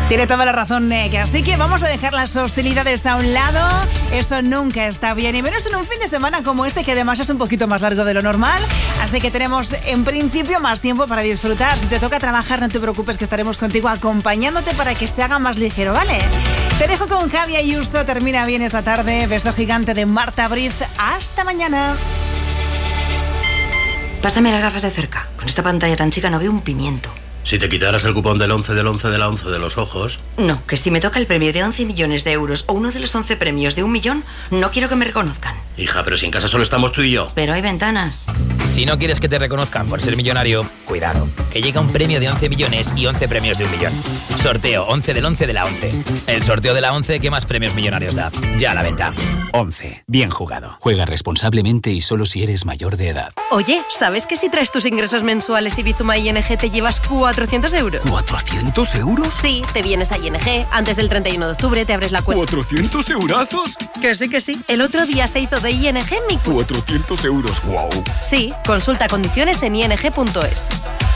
Tiene toda la razón, Nick. Así que vamos a dejar las hostilidades a un lado. Eso nunca está bien, y menos en un fin de semana como este, que además es un poquito más largo de lo normal. Así que tenemos, en principio, más tiempo para disfrutar. Si te toca trabajar, no te preocupes, que estaremos contigo acompañándote para que se haga más ligero, ¿vale? Te dejo con Javi Ayuso. Termina bien esta tarde. Beso gigante de Marta Briz. Hasta mañana. Pásame las gafas de cerca. Con esta pantalla tan chica no veo un pimiento. Si te quitaras el cupón del 11 del 11 de la 11 de los ojos... No, que si me toca el premio de 11 millones de euros o uno de los 11 premios de 1 millón, no quiero que me reconozcan. Hija, pero si en casa solo estamos tú y yo. Pero hay ventanas. Si no quieres que te reconozcan por ser millonario, cuidado, que llega un premio de 11 millones y 11 premios de 1 millón. Sorteo 11 del 11 de la 11. El sorteo de la 11 que más premios millonarios da. Ya a la venta. 11. Bien jugado. Juega responsablemente y solo si eres mayor de edad. Oye, ¿sabes que si traes tus ingresos mensuales y Bizuma ING te llevas 400 euros? ¿400 euros? Sí, te vienes a ING, antes del 31 de octubre te abres la cuenta. ¿400 eurazos? Que sí. El otro día se hizo de ING mi cuenta. 400 euros, wow. Sí, consulta condiciones en ing.es.